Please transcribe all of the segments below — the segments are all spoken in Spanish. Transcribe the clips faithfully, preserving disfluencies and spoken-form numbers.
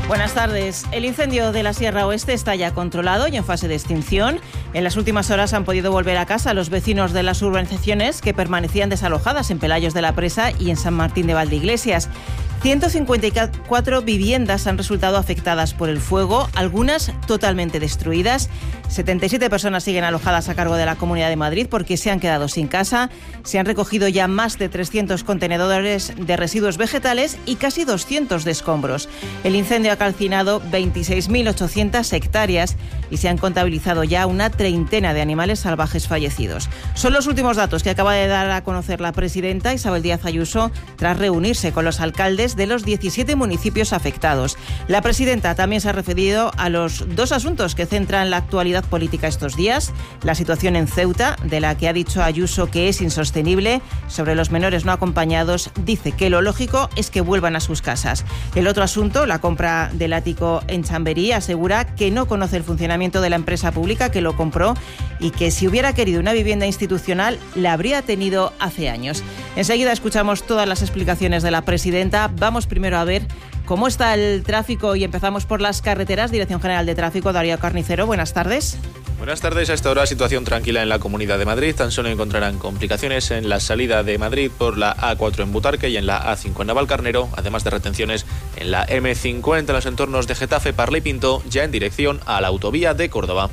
Buenas tardes. El incendio de la Sierra Oeste está ya controlado y en fase de extinción. En las últimas horas han podido volver a casa los vecinos de las urbanizaciones que permanecían desalojadas en Pelayos de la Presa y en San Martín de Valdeiglesias. ciento cincuenta y cuatro viviendas han resultado afectadas por el fuego, algunas totalmente destruidas. setenta y siete personas siguen alojadas a cargo de la Comunidad de Madrid porque se han quedado sin casa. Se han recogido ya más de trescientos contenedores de residuos vegetales y casi doscientos de escombros. El incendio ha calcinado veintiséis mil ochocientas hectáreas y se han contabilizado ya una treintena de animales salvajes fallecidos. Son los últimos datos que acaba de dar a conocer la presidenta Isabel Díaz Ayuso tras reunirse con los alcaldes de los diecisiete municipios afectados. La presidenta también se ha referido a los dos asuntos que centran la actualidad política estos días: la situación en Ceuta, de la que ha dicho Ayuso que es insostenible. Sobre los menores no acompañados, dice que lo lógico es que vuelvan a sus casas. El otro asunto, la compra del ático en Chamberí, asegura que no conoce el funcionamiento de la empresa pública que lo compró y que si hubiera querido una vivienda institucional la habría tenido hace años. Enseguida escuchamos todas las explicaciones de la presidenta. Vamos primero a ver cómo está el tráfico y empezamos por las carreteras. Dirección General de Tráfico, Darío Carnicero, buenas tardes. Buenas tardes. A esta hora situación tranquila en la Comunidad de Madrid. Tan solo encontrarán complicaciones en la salida de Madrid por la A cuatro en Butarque y en la A cinco en Navalcarnero, además de retenciones en la eme cincuenta en los entornos de Getafe, Parla y Pinto, ya en dirección a la autovía de Córdoba.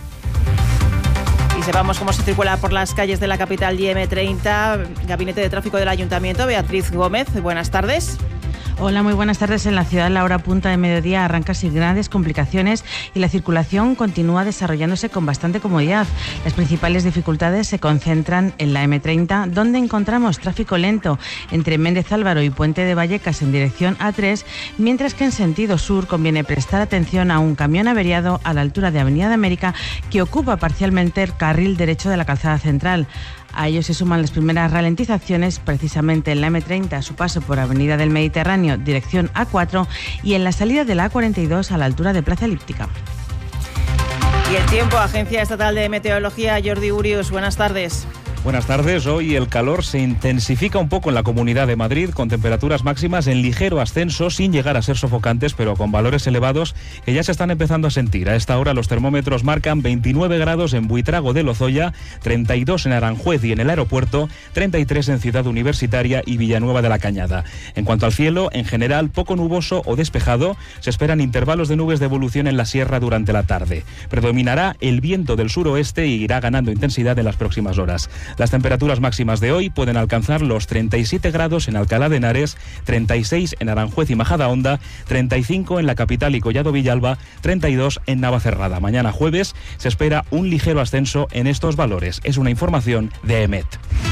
Y sepamos cómo se circula por las calles de la capital y eme treinta. Gabinete de Tráfico del Ayuntamiento, Beatriz Gómez, buenas tardes. Hola, muy buenas tardes. En la ciudad, la hora punta de mediodía arranca sin grandes complicaciones y la circulación continúa desarrollándose con bastante comodidad. Las principales dificultades se concentran en la eme treinta, donde encontramos tráfico lento entre Méndez Álvaro y Puente de Vallecas en dirección a tres, mientras que en sentido sur conviene prestar atención a un camión averiado a la altura de Avenida de América que ocupa parcialmente el carril derecho de la calzada central. A ello se suman las primeras ralentizaciones precisamente en la eme treinta a su paso por Avenida del Mediterráneo, dirección a cuatro, y en la salida de la a cuarenta y dos a la altura de Plaza Elíptica. Y el tiempo, Agencia Estatal de Meteorología, Jordi Urius, buenas tardes. Buenas tardes. Hoy el calor se intensifica un poco en la Comunidad de Madrid, con temperaturas máximas en ligero ascenso, sin llegar a ser sofocantes, pero con valores elevados que ya se están empezando a sentir. A esta hora los termómetros marcan veintinueve grados en Buitrago de Lozoya, treinta y dos en Aranjuez y en el aeropuerto, treinta y tres en Ciudad Universitaria y Villanueva de la Cañada. En cuanto al cielo, en general poco nuboso o despejado, se esperan intervalos de nubes de evolución en la sierra durante la tarde. Predominará el viento del suroeste y irá ganando intensidad en las próximas horas. Las temperaturas máximas de hoy pueden alcanzar los treinta y siete grados en Alcalá de Henares, treinta y seis en Aranjuez y Majadahonda, treinta y cinco en la capital y Collado Villalba, treinta y dos en Navacerrada. Mañana jueves se espera un ligero ascenso en estos valores. Es una información de EMET.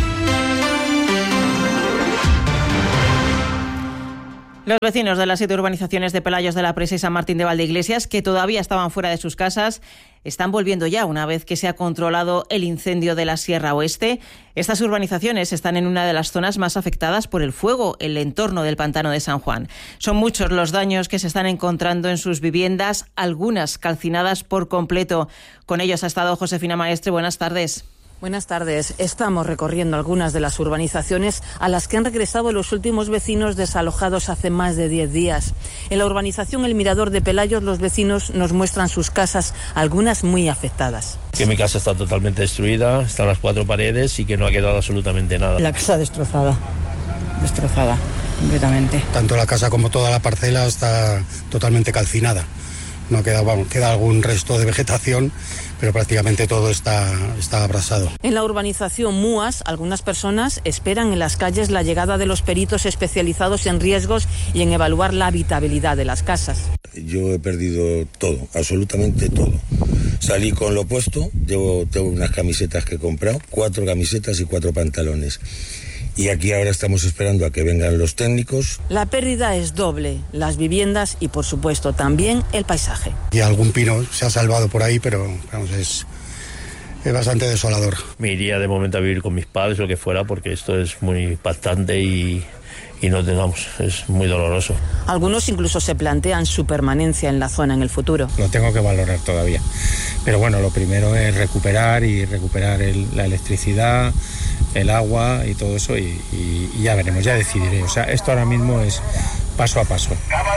Los vecinos de las siete urbanizaciones de Pelayos de la Presa y San Martín de Valdeiglesias, que todavía estaban fuera de sus casas, están volviendo ya una vez que se ha controlado el incendio de la Sierra Oeste. Estas urbanizaciones están en una de las zonas más afectadas por el fuego, el entorno del pantano de San Juan. Son muchos los daños que se están encontrando en sus viviendas, algunas calcinadas por completo. Con ellos ha estado Josefina Maestre. Buenas tardes. Buenas tardes. Estamos recorriendo algunas de las urbanizaciones a las que han regresado los últimos vecinos desalojados hace más de diez días. En la urbanización El Mirador de Pelayos, los vecinos nos muestran sus casas, algunas muy afectadas. Que mi casa está totalmente destruida, están las cuatro paredes y que no ha quedado absolutamente nada. La casa destrozada, destrozada completamente. Tanto la casa como toda la parcela está totalmente calcinada. No queda, vamos, queda algún resto de vegetación, pero prácticamente todo está, está abrasado. En la urbanización Múas, algunas personas esperan en las calles la llegada de los peritos especializados en riesgos y en evaluar la habitabilidad de las casas. Yo he perdido todo, absolutamente todo. Salí con lo puesto, llevo, tengo unas camisetas que he comprado, cuatro camisetas y cuatro pantalones. Y aquí ahora estamos esperando a que vengan los técnicos. La pérdida es doble, las viviendas y por supuesto también el paisaje. Y algún pino se ha salvado por ahí, pero vamos, es, es bastante desolador. Me iría de momento a vivir con mis padres o lo que fuera, porque esto es muy impactante y, y no tengamos, es muy doloroso. Algunos incluso se plantean su permanencia en la zona en el futuro. Lo tengo que valorar todavía. Pero bueno, lo primero es recuperar y recuperar el, la electricidad, el agua y todo eso y, y, y ya veremos, ya decidiré. O sea, esto ahora mismo es paso a paso.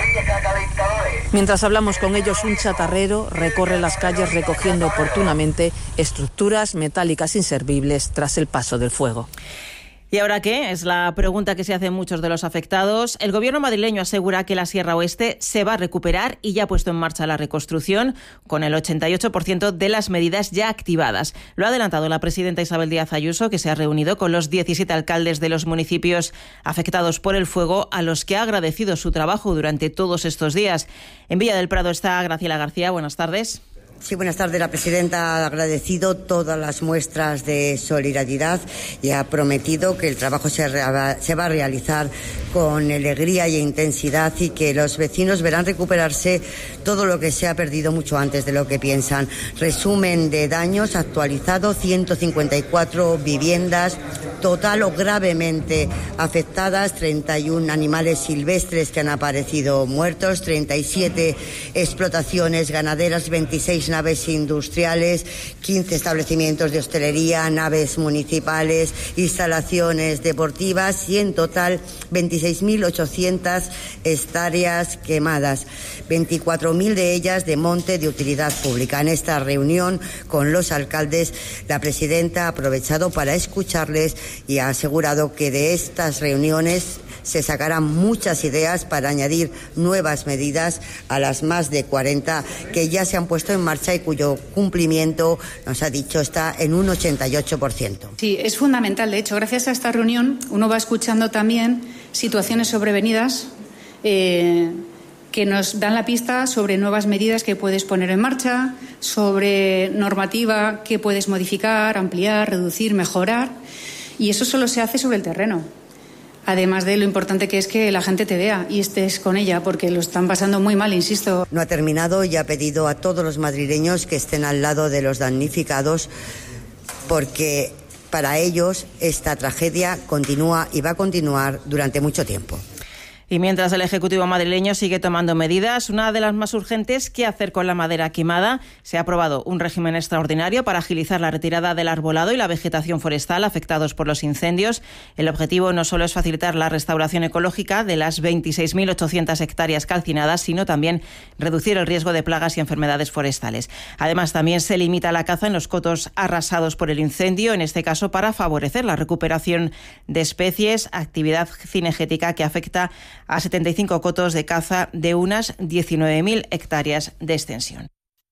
Mientras hablamos con ellos, un chatarrero recorre las calles recogiendo oportunamente estructuras metálicas inservibles tras el paso del fuego. ¿Y ahora qué? Es la pregunta que se hacen muchos de los afectados. El gobierno madrileño asegura que la Sierra Oeste se va a recuperar y ya ha puesto en marcha la reconstrucción con el ochenta y ocho por ciento de las medidas ya activadas. Lo ha adelantado la presidenta Isabel Díaz Ayuso, que se ha reunido con los diecisiete alcaldes de los municipios afectados por el fuego, a los que ha agradecido su trabajo durante todos estos días. En Villa del Prado está Graciela García. Buenas tardes. Sí, buenas tardes. La presidenta ha agradecido todas las muestras de solidaridad y ha prometido que el trabajo se, se va a realizar con alegría e intensidad y que los vecinos verán recuperarse todo lo que se ha perdido mucho antes de lo que piensan. Resumen de daños actualizado: ciento cincuenta y cuatro viviendas total o gravemente afectadas, treinta y uno animales silvestres que han aparecido muertos, treinta y siete explotaciones ganaderas, veintiséis naves industriales, quince establecimientos de hostelería, naves municipales, instalaciones deportivas y en total veintiséis mil ochocientas hectáreas quemadas, veinticuatro mil de ellas de monte de utilidad pública. En esta reunión con los alcaldes, la presidenta ha aprovechado para escucharles y ha asegurado que de estas reuniones se sacarán muchas ideas para añadir nuevas medidas a las más de cuarenta que ya se han puesto en marcha y cuyo cumplimiento, nos ha dicho, está en un ochenta y ocho por ciento. Sí, es fundamental. De hecho, gracias a esta reunión uno va escuchando también situaciones sobrevenidas eh, que nos dan la pista sobre nuevas medidas que puedes poner en marcha, sobre normativa que puedes modificar, ampliar, reducir, mejorar. Y eso solo se hace sobre el terreno. Además de lo importante que es que la gente te vea y estés con ella, porque lo están pasando muy mal, insisto. No ha terminado y ha pedido a todos los madrileños que estén al lado de los damnificados, porque para ellos esta tragedia continúa y va a continuar durante mucho tiempo. Y mientras el Ejecutivo madrileño sigue tomando medidas, una de las más urgentes: ¿qué hacer con la madera quemada? Se ha aprobado un régimen extraordinario para agilizar la retirada del arbolado y la vegetación forestal afectados por los incendios. El objetivo no solo es facilitar la restauración ecológica de las veintiséis mil ochocientas hectáreas calcinadas, sino también reducir el riesgo de plagas y enfermedades forestales. Además, también se limita la caza en los cotos arrasados por el incendio, en este caso para favorecer la recuperación de especies, actividad cinegética que afecta a setenta y cinco cotos de caza de unas diecinueve mil hectáreas de extensión.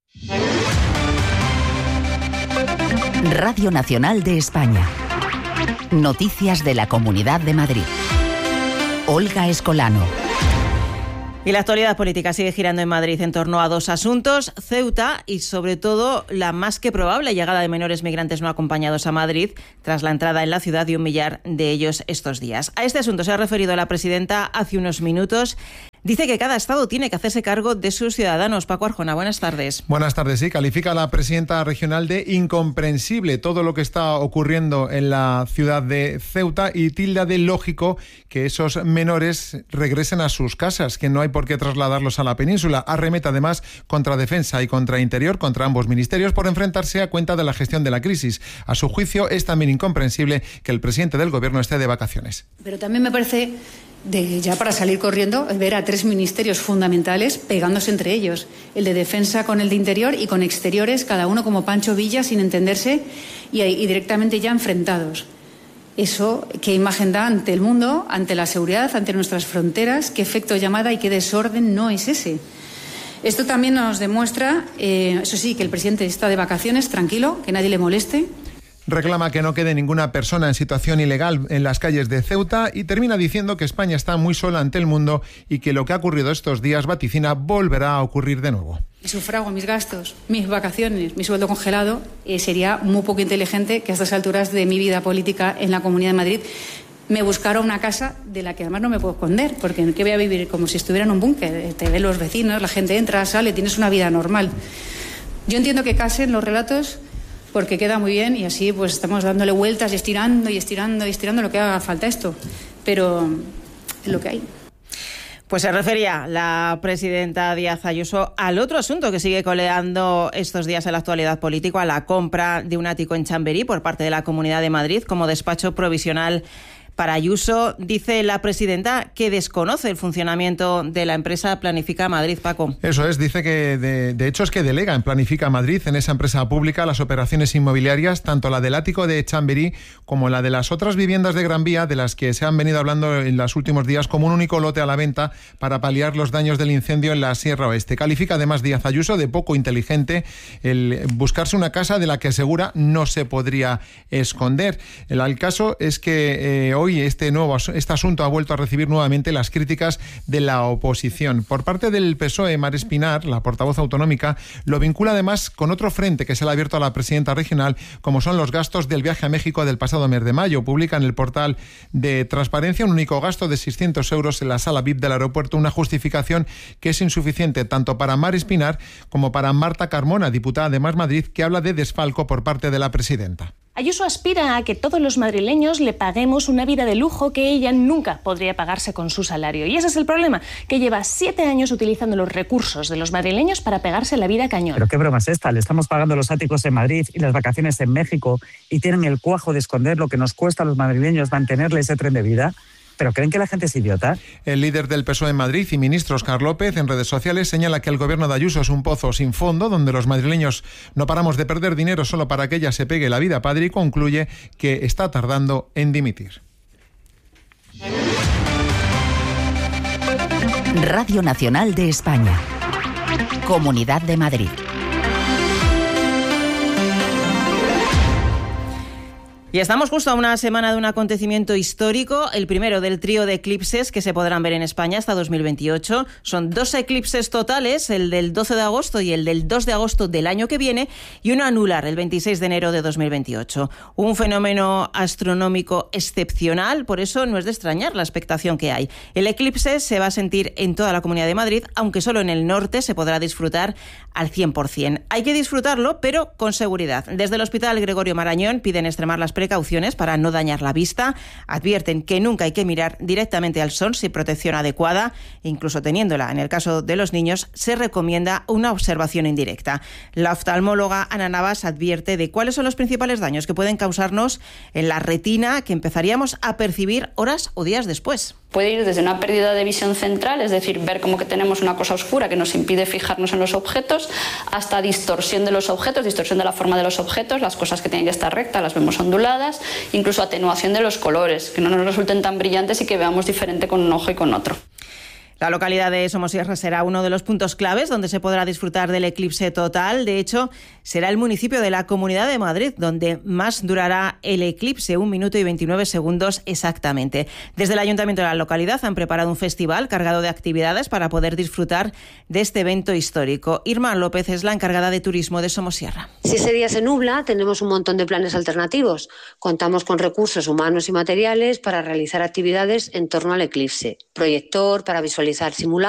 Radio Nacional de España. Noticias de la Comunidad de Madrid. Olga Escolano. Y la actualidad política sigue girando en Madrid en torno a dos asuntos: Ceuta y, sobre todo, la más que probable llegada de menores migrantes no acompañados a Madrid tras la entrada en la ciudad de un millar de ellos estos días. A este asunto se ha referido la presidenta hace unos minutos. Dice que cada estado tiene que hacerse cargo de sus ciudadanos. Paco Arjona, buenas tardes. Buenas tardes, sí. Califica a la presidenta regional de incomprensible todo lo que está ocurriendo en la ciudad de Ceuta y tilda de lógico que esos menores regresen a sus casas, que no hay por qué trasladarlos a la península. Arremete además contra Defensa y contra Interior, contra ambos ministerios, por enfrentarse a cuenta de la gestión de la crisis. A su juicio, es también incomprensible que el presidente del gobierno esté de vacaciones. Pero también me parece, de ya para salir corriendo, ver a tres ministerios fundamentales pegándose entre ellos, el de Defensa con el de Interior y con Exteriores, cada uno como Pancho Villa, sin entenderse y, y directamente ya enfrentados. Eso, ¿qué imagen da ante el mundo, ante la seguridad, ante nuestras fronteras? ¿Qué efecto llamada y qué desorden no es ese? Esto también nos demuestra, eh, eso sí, que el presidente está de vacaciones, tranquilo, que nadie le moleste. Reclama que no quede ninguna persona en situación ilegal en las calles de Ceuta y termina diciendo que España está muy sola ante el mundo y que lo que ha ocurrido estos días, vaticina, volverá a ocurrir de nuevo. Sufrago mis gastos, mis vacaciones, mi sueldo congelado. Eh, sería muy poco inteligente que a estas alturas de mi vida política en la Comunidad de Madrid me buscara una casa de la que además no me puedo esconder, porque ¿en qué voy a vivir? Como si estuviera en un búnker. Te ven los vecinos, la gente entra, sale, tienes una vida normal. Yo entiendo que casen los relatos porque queda muy bien y así pues estamos dándole vueltas y estirando y estirando y estirando lo que haga falta esto, pero es lo que hay. Pues se refería la presidenta Díaz Ayuso al otro asunto que sigue coleando estos días en la actualidad política, a la compra de un ático en Chamberí por parte de la Comunidad de Madrid como despacho provisional para Ayuso. Dice la presidenta que desconoce el funcionamiento de la empresa Planifica Madrid, Paco. Eso es, dice que de, de hecho es que delega en Planifica Madrid, en esa empresa pública, las operaciones inmobiliarias, tanto la del ático de Chamberí como la de las otras viviendas de Gran Vía, de las que se han venido hablando en los últimos días como un único lote a la venta para paliar los daños del incendio en la Sierra Oeste. Califica además Díaz Ayuso de poco inteligente el buscarse una casa de la que asegura no se podría esconder. El, el caso es que eh, hoy este nuevo este asunto ha vuelto a recibir nuevamente las críticas de la oposición. Por parte del P S O E, Mar Espinar, la portavoz autonómica, lo vincula además con otro frente que se le ha abierto a la presidenta regional, como son los gastos del viaje a México del pasado mes de mayo. Publica en el portal de Transparencia un único gasto de seiscientos euros en la sala V I P del aeropuerto, una justificación que es insuficiente tanto para Mar Espinar como para Marta Carmona, diputada de Más Madrid, que habla de desfalco por parte de la presidenta. Ayuso aspira a que todos los madrileños le paguemos una vida de lujo que ella nunca podría pagarse con su salario. Y ese es el problema, que lleva siete años utilizando los recursos de los madrileños para pegarse la vida cañón. ¿Pero qué broma es esta? Le estamos pagando los áticos en Madrid y las vacaciones en México y tienen el cuajo de esconder lo que nos cuesta a los madrileños mantenerle ese tren de vida. ¿Pero creen que la gente es idiota? El líder del P S O E en Madrid y ministro Óscar López en redes sociales señala que el gobierno de Ayuso es un pozo sin fondo donde los madrileños no paramos de perder dinero solo para que ella se pegue la vida padre, y concluye que está tardando en dimitir. Radio Nacional de España. Comunidad de Madrid. Y estamos justo a una semana de un acontecimiento histórico, el primero del trío de eclipses que se podrán ver en España hasta dos mil veintiocho. Son dos eclipses totales, el del doce de agosto y el del dos de agosto del año que viene, y uno anular el veintiséis de enero de dos mil veintiocho. Un fenómeno astronómico excepcional, por eso no es de extrañar la expectación que hay. El eclipse se va a sentir en toda la Comunidad de Madrid, aunque solo en el norte se podrá disfrutar al cien por ciento. Hay que disfrutarlo, pero con seguridad. Desde el Hospital Gregorio Marañón piden extremar las precauciones para no dañar la vista. Advierten que nunca hay que mirar directamente al sol sin protección adecuada. Incluso teniéndola, en el caso de los niños, se recomienda una observación indirecta. La oftalmóloga Ana Navas advierte de cuáles son los principales daños que pueden causarnos en la retina, que empezaríamos a percibir horas o días después. Puede ir desde una pérdida de visión central, es decir, ver como que tenemos una cosa oscura que nos impide fijarnos en los objetos, hasta distorsión de los objetos, distorsión de la forma de los objetos, las cosas que tienen que estar rectas las vemos onduladas, incluso atenuación de los colores, que no nos resulten tan brillantes y que veamos diferente con un ojo y con otro. La localidad de Somosierra será uno de los puntos claves donde se podrá disfrutar del eclipse total. De hecho, será el municipio de la Comunidad de Madrid donde más durará el eclipse, un minuto y veintinueve segundos exactamente. Desde el ayuntamiento de la localidad han preparado un festival cargado de actividades para poder disfrutar de este evento histórico. Irma López es la encargada de turismo de Somosierra. Si ese día se nubla, tenemos un montón de planes alternativos. Contamos con recursos humanos y materiales para realizar actividades en torno al eclipse. Proyector para visualizar simulacros,